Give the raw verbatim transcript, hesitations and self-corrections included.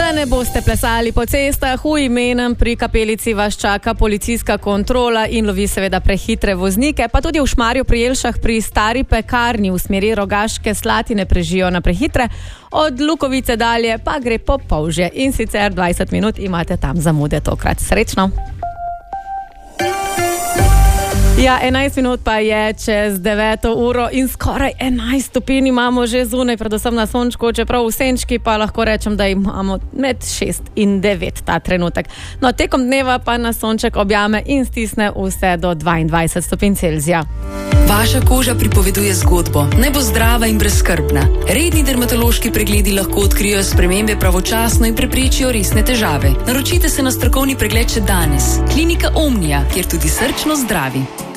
Da ne boste plesali po cestah, v Imenem pri Kapelici vas čaka policijska kontrola in lovi seveda prehitre voznike, pa tudi v Šmarju pri Jelšah pri Stari pekarni v smeri Rogaške Slatine prežijo na prehitre, od Lukovice dalje pa gre po Polžje in sicer dvajset minut imate tam zamude tokrat. Srečno! Ja, enajst minut pa je čez deveto uro in skoraj enajst stopinj imamo že zunaj, predvsem na sončku, čeprav v senčki pa lahko rečem, da imamo med šest in devet ta trenutek. No, tekom dneva pa nas sonček objame in stisne vse do dvaindvajset stopinj Celzija. Vaša koža pripoveduje zgodbo. Naj bo zdrava in brezskrbna. Redni dermatološki pregledi lahko odkrijo spremembe pravočasno in preprečijo resne težave. Naročite se na strokovni pregled še danes. Klinika Omnia, kjer tudi srčno zdravi.